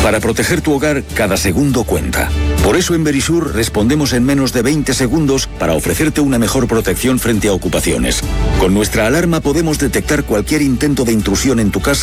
Para proteger tu hogar, cada segundo cuenta. Por eso en Verisur respondemos en menos de 20 segundos para ofrecerte una mejor protección frente a ocupaciones. Con nuestra alarma podemos detectar cualquier intento de intrusión en tu casa